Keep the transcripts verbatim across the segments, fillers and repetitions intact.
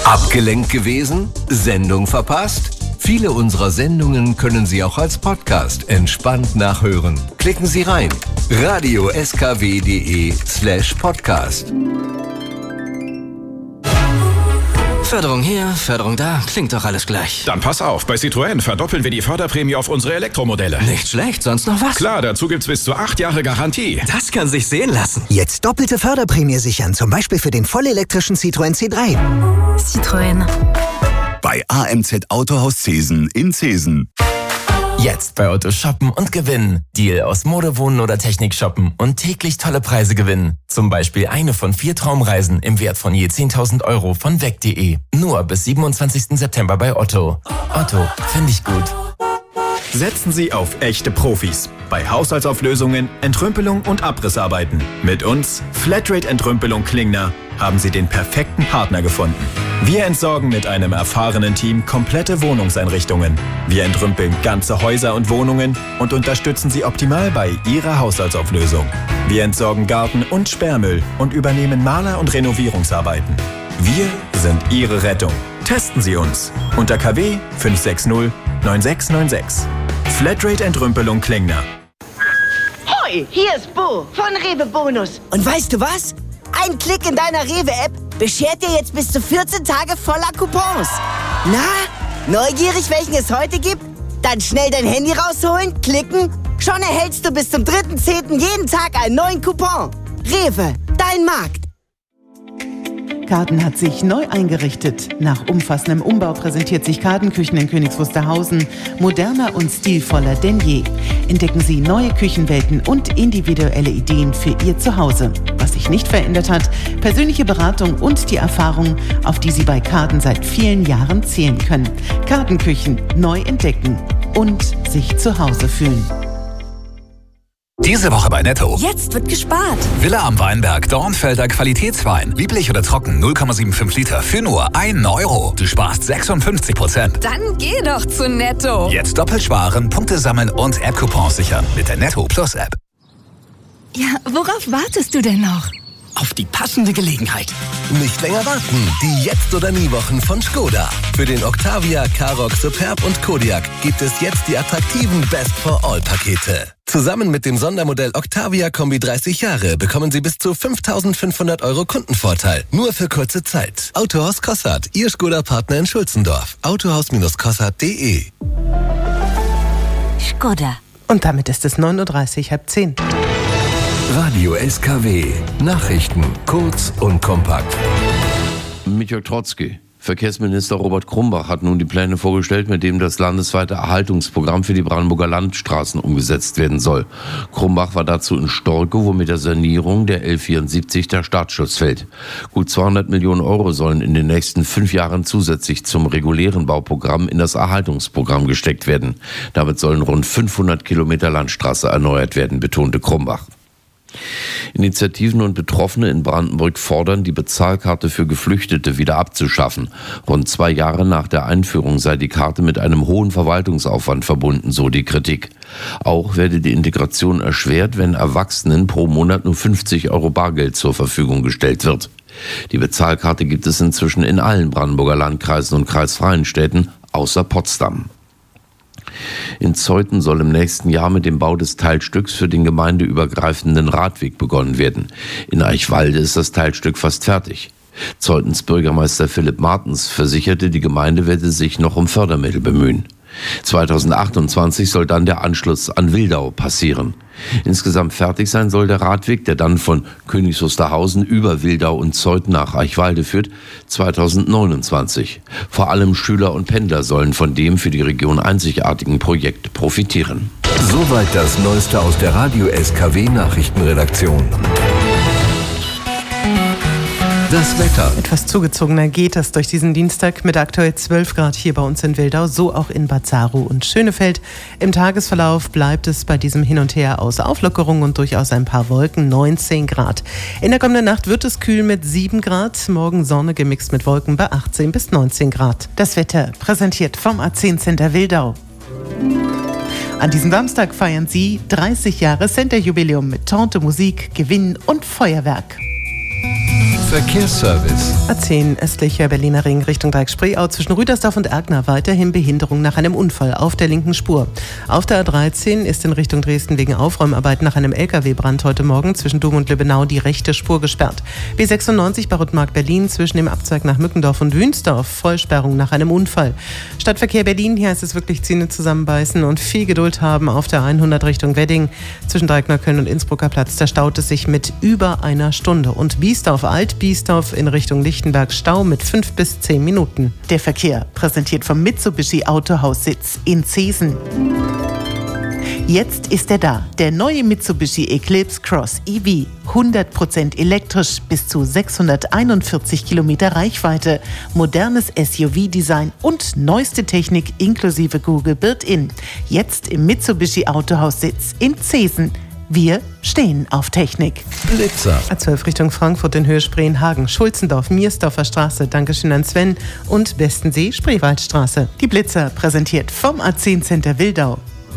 Abgelenkt gewesen? Sendung verpasst? Viele unserer Sendungen können Sie auch als Podcast entspannt nachhören. Klicken Sie rein. radio s k w punkt de slash podcast. Förderung hier, Förderung da, klingt doch alles gleich. Dann pass auf, bei Citroën verdoppeln wir die Förderprämie auf unsere Elektromodelle. Nicht schlecht, sonst noch was? Klar, dazu gibt's bis zu acht Jahre Garantie. Das kann sich sehen lassen. Jetzt doppelte Förderprämie sichern, zum Beispiel für den vollelektrischen Citroën C drei. Citroën. Bei A M Z Autohaus Zesen in Zesen. Jetzt bei Otto shoppen und gewinnen. Deal aus Mode, Wohnen oder Technik shoppen und täglich tolle Preise gewinnen. Zum Beispiel eine von vier Traumreisen im Wert von je zehntausend Euro von weg punkt de. Nur bis siebenundzwanzigsten September bei Otto. Otto, finde ich gut. Setzen Sie auf echte Profis. Bei Haushaltsauflösungen, Entrümpelung und Abrissarbeiten. Mit uns, Flatrate Entrümpelung Klingner, haben Sie den perfekten Partner gefunden. Wir entsorgen mit einem erfahrenen Team komplette Wohnungseinrichtungen. Wir entrümpeln ganze Häuser und Wohnungen und unterstützen Sie optimal bei Ihrer Haushaltsauflösung. Wir entsorgen Garten- und Sperrmüll und übernehmen Maler- und Renovierungsarbeiten. Wir sind Ihre Rettung. Testen Sie uns unter K W fünf sechs null neun sechs neun sechs. Flatrate Entrümpelung Klingner. Hoi, hier ist Bo von Rewe Bonus. Und weißt du was? Ein Klick in deiner Rewe-App beschert dir jetzt bis zu vierzehn Tage voller Coupons. Na, neugierig, welchen es heute gibt? Dann schnell dein Handy rausholen, klicken. Schon erhältst du bis zum dritten zehnten jeden Tag einen neuen Coupon. Rewe, dein Markt. Karten hat sich neu eingerichtet. Nach umfassendem Umbau präsentiert sich Kartenküchen in Königs Wusterhausen moderner und stilvoller denn je. Entdecken Sie neue Küchenwelten und individuelle Ideen für Ihr Zuhause. Was sich nicht verändert hat, persönliche Beratung und die Erfahrung, auf die Sie bei Karten seit vielen Jahren zählen können. Kartenküchen neu entdecken und sich zu Hause fühlen. Diese Woche bei Netto. Jetzt wird gespart. Villa am Weinberg, Dornfelder Qualitätswein. Lieblich oder trocken, null Komma fünfundsiebzig Liter für nur einen Euro. Du sparst sechsundfünfzig Prozent. Dann geh doch zu Netto. Jetzt doppelt sparen, Punkte sammeln und App-Coupons sichern mit der Netto Plus App. Ja, worauf wartest du denn noch? Auf die passende Gelegenheit. Nicht länger warten. Die Jetzt- oder Nie-Wochen von Skoda. Für den Octavia, Karoq, Superb und Kodiaq gibt es jetzt die attraktiven Best-for-All-Pakete. Zusammen mit dem Sondermodell Octavia Kombi dreißig Jahre bekommen Sie bis zu fünftausendfünfhundert Euro Kundenvorteil. Nur für kurze Zeit. Autohaus Kossart, Ihr Skoda-Partner in Schulzendorf. autohaus kossart punkt de. Skoda. Und damit ist es neun Uhr dreißig, halb zehn. Radio S K W. Nachrichten kurz und kompakt. Mit Jörg Trotzki. Verkehrsminister Robert Krumbach hat nun die Pläne vorgestellt, mit denen das landesweite Erhaltungsprogramm für die Brandenburger Landstraßen umgesetzt werden soll. Krumbach war dazu in Storke, wo mit der Sanierung der L vierundsiebzig der Startschuss fällt. Gut zweihundert Millionen Euro sollen in den nächsten fünf Jahren zusätzlich zum regulären Bauprogramm in das Erhaltungsprogramm gesteckt werden. Damit sollen rund fünfhundert Kilometer Landstraße erneuert werden, betonte Krumbach. Initiativen und Betroffene in Brandenburg fordern, die Bezahlkarte für Geflüchtete wieder abzuschaffen. Rund zwei Jahre nach der Einführung sei die Karte mit einem hohen Verwaltungsaufwand verbunden, so die Kritik. Auch werde die Integration erschwert, wenn Erwachsenen pro Monat nur fünfzig Euro Bargeld zur Verfügung gestellt wird. Die Bezahlkarte gibt es inzwischen in allen Brandenburger Landkreisen und kreisfreien Städten, außer Potsdam. In Zeuthen soll im nächsten Jahr mit dem Bau des Teilstücks für den gemeindeübergreifenden Radweg begonnen werden. In Eichwalde ist das Teilstück fast fertig. Zeuthens Bürgermeister Philipp Martens versicherte, die Gemeinde werde sich noch um Fördermittel bemühen. zweitausendachtundzwanzig soll dann der Anschluss an Wildau passieren. Insgesamt fertig sein soll der Radweg, der dann von Königs Wusterhausen über Wildau und Zeuthen nach Eichwalde führt, zweitausendneunundzwanzig. Vor allem Schüler und Pendler sollen von dem für die Region einzigartigen Projekt profitieren. Soweit das Neueste aus der Radio S K W Nachrichtenredaktion. Das Wetter. Etwas zugezogener geht es durch diesen Dienstag mit aktuell zwölf Grad hier bei uns in Wildau, so auch in Bad Saarow und Schönefeld. Im Tagesverlauf bleibt es bei diesem Hin und Her aus Auflockerung und durchaus ein paar Wolken, neunzehn Grad. In der kommenden Nacht wird es kühl mit sieben Grad, morgen Sonne gemixt mit Wolken bei achtzehn bis neunzehn Grad. Das Wetter präsentiert vom A zehn Center Wildau. An diesem Samstag feiern sie dreißig Jahre Center-Jubiläum mit Tante, Musik, Gewinn und Feuerwerk. Verkehrsservice. A zehn östlicher Berliner Ring Richtung Dreieck-Spreeau zwischen Rüdersdorf und Erkner weiterhin Behinderung nach einem Unfall auf der linken Spur. Auf der A dreizehn ist in Richtung Dresden wegen Aufräumarbeiten nach einem L K W-Brand heute Morgen zwischen Dom und Lübbenau die rechte Spur gesperrt. B sechsundneunzig bei Rotmark-Berlin zwischen dem Abzweig nach Mückendorf und Wünsdorf Vollsperrung nach einem Unfall. Stadtverkehr Berlin, hier heißt es wirklich Zähne zusammenbeißen und viel Geduld haben auf der hundert Richtung Wedding. Zwischen Dreieckneukölln und Innsbrucker Platz, da staut es sich mit über einer Stunde. Und Biesdorf, Alt-Biesdorf in Richtung Lichtenberg Stau mit fünf bis zehn Minuten. Der Verkehr präsentiert vom Mitsubishi Autohaussitz in Zeesen. Jetzt ist er da, der neue Mitsubishi Eclipse Cross E V. hundert Prozent elektrisch, bis zu sechshunderteinundvierzig Kilometer Reichweite, modernes S U V-Design und neueste Technik inklusive Google Built-In. Jetzt im Mitsubishi Autohaussitz in Zeesen. Wir stehen auf Technik. Blitzer. A zwölf Richtung Frankfurt in Höhe Spreenhagen, Schulzendorf, Miersdorfer Straße, Dankeschön an Sven und Westensee, Spreewaldstraße. Die Blitzer präsentiert vom A zehn Center Wildau.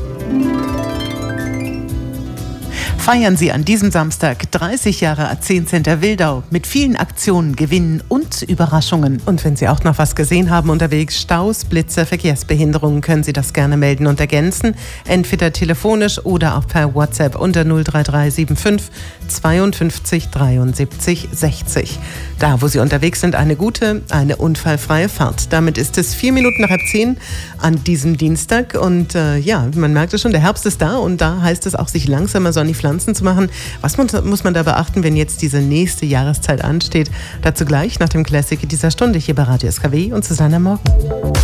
Feiern Sie an diesem Samstag dreißig Jahre A zehn Center Wildau mit vielen Aktionen, Gewinnen und Überraschungen. Und wenn Sie auch noch was gesehen haben unterwegs, Staus, Blitzer, Verkehrsbehinderungen, können Sie das gerne melden und ergänzen. Entweder telefonisch oder auch per WhatsApp unter null drei drei sieben fünf zweiundfünfzig dreiundsiebzig sechzig. Da, wo Sie unterwegs sind, eine gute, eine unfallfreie Fahrt. Damit ist es vier Minuten nach halb zehn an diesem Dienstag. Und äh, ja, man merkt es schon, der Herbst ist da und da heißt es auch, sich langsamer so an die Pflanzen zu machen. Was muss man da beachten, wenn jetzt diese nächste Jahreszeit ansteht? Dazu gleich nach dem Classic dieser Stunde hier bei Radio S K W und Susanne Morgen.